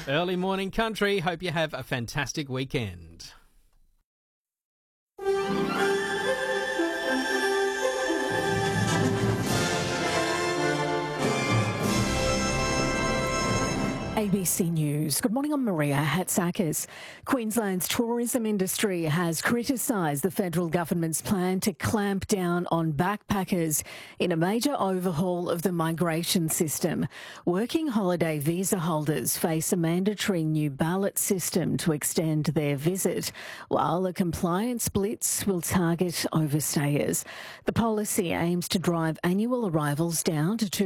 Early morning country. Hope you have a fantastic weekend. ABC News. Good morning, I'm Maria Hatzakis. Queensland's tourism industry has criticised the federal government's plan to clamp down on backpackers in a major overhaul of the migration system. Working holiday visa holders face a mandatory new ballot system to extend their visit, while a compliance blitz will target overstayers. The policy aims to drive annual arrivals down to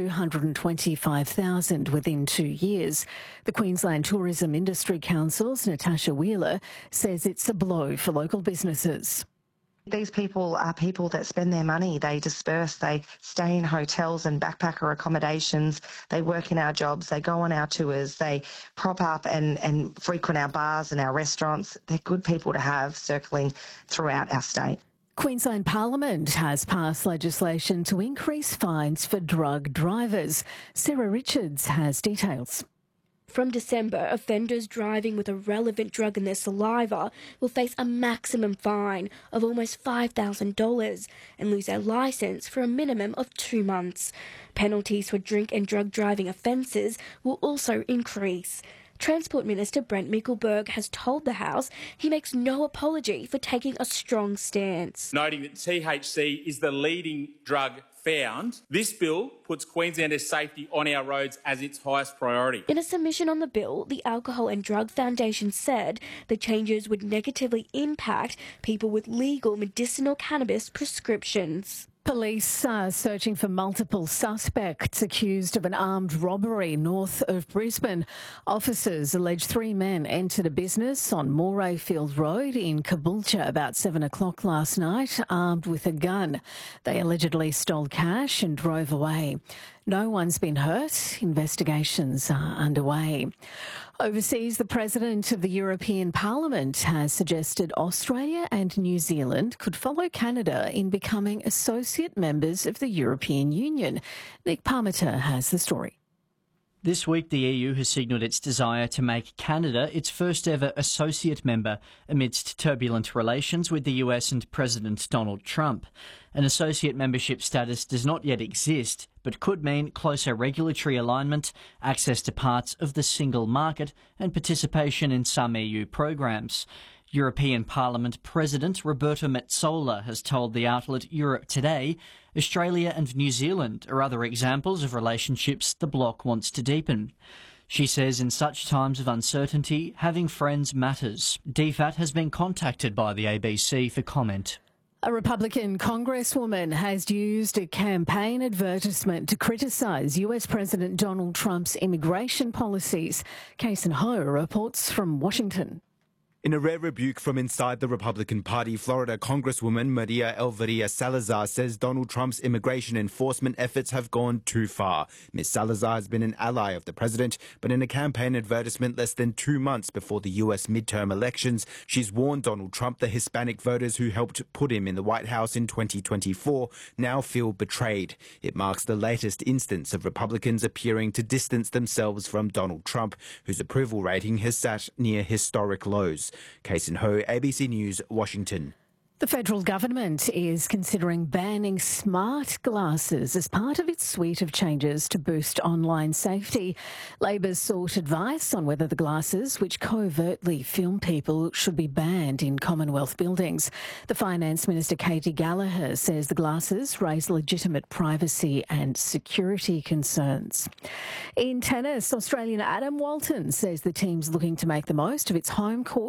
225,000 within 2 years. The Queensland Tourism Industry Council's Natasha Wheeler says it's a blow for local businesses. These people are people that spend their money. They disperse, they stay in hotels and backpacker accommodations, they work in our jobs, they go on our tours, they prop up and frequent our bars and our restaurants. They're good people to have circling throughout our state. Queensland Parliament has passed legislation to increase fines for drug drivers. Sarah Richards has details. From December, offenders driving with a relevant drug in their saliva will face a maximum fine of almost $5,000 and lose their licence for a minimum of 2 months. Penalties for drink and drug driving offences will also increase. Transport Minister Brent Mickelberg has told the House he makes no apology for taking a strong stance. Noting that THC is the leading drug found, this bill puts Queenslanders' safety on our roads as its highest priority. In a submission on the bill, the Alcohol and Drug Foundation said the changes would negatively impact people with legal medicinal cannabis prescriptions. Police are searching for multiple suspects accused of an armed robbery north of Brisbane. Officers allege 3 men entered a business on Morayfield Road in Caboolture about 7 o'clock last night, armed with a gun. They allegedly stole cash and drove away. No one's been hurt. Investigations are underway. Overseas, the President of the European Parliament has suggested Australia and New Zealand could follow Canada in becoming associate members of the European Union. Nick Parmiter has the story. This week, the EU has signalled its desire to make Canada its first ever associate member amidst turbulent relations with the US and President Donald Trump. An associate membership status does not yet exist, but could mean closer regulatory alignment, access to parts of the single market, and participation in some EU programs. European Parliament President Roberta Metsola has told the outlet Europe Today Australia and New Zealand are other examples of relationships the bloc wants to deepen. She says in such times of uncertainty, having friends matters. DFAT has been contacted by the ABC for comment. A Republican congresswoman has used a campaign advertisement to criticise US President Donald Trump's immigration policies. Kason Ho reports from Washington. In a rare rebuke from inside the Republican Party, Florida Congresswoman Maria Elvira Salazar says Donald Trump's immigration enforcement efforts have gone too far. Ms. Salazar has been an ally of the president, but in a campaign advertisement less than 2 months before the US midterm elections, she's warned Donald Trump the Hispanic voters who helped put him in the White House in 2024 now feel betrayed. It marks the latest instance of Republicans appearing to distance themselves from Donald Trump, whose approval rating has sat near historic lows. Kason Ho, ABC News, Washington. The federal government is considering banning smart glasses as part of its suite of changes to boost online safety. Labor's sought advice on whether the glasses, which covertly film people, should be banned in Commonwealth buildings. The Finance Minister Katie Gallagher says the glasses raise legitimate privacy and security concerns. In tennis, Australian Adam Walton says the team's looking to make the most of its home court